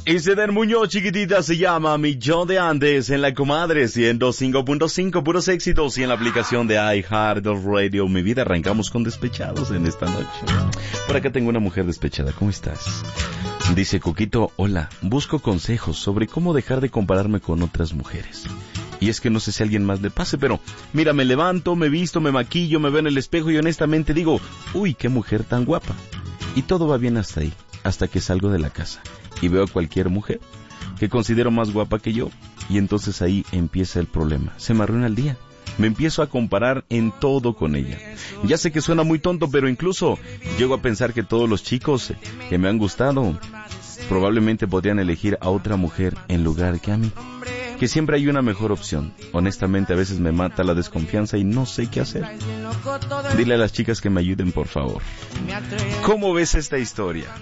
Isidel Muñoz, chiquitita, se llama Millón de Andes en la Comadre 105.5, puros éxitos, y en la aplicación de iHeartRadio. Mi vida, arrancamos con despechados en esta noche. Por acá tengo una mujer despechada. ¿Cómo estás? Dice Coquito, hola, busco consejos sobre cómo dejar de compararme con otras mujeres. Y es que no sé si a alguien más le pase, pero mira, me levanto, me visto, me maquillo, me veo en el espejo y honestamente digo, uy, qué mujer tan guapa. Y todo va bien hasta ahí, hasta que salgo de la casa y veo a cualquier mujer que considero más guapa que yo, y entonces ahí empieza el problema. Se me arruina el día. Me empiezo a comparar en todo con ella. Ya sé que suena muy tonto, pero incluso llego a pensar que todos los chicos que me han gustado probablemente podrían elegir a otra mujer en lugar que a mí. Que siempre hay una mejor opción. Honestamente, a veces me mata la desconfianza y no sé qué hacer. Dile a las chicas que me ayuden, por favor. ¿Cómo ves esta historia?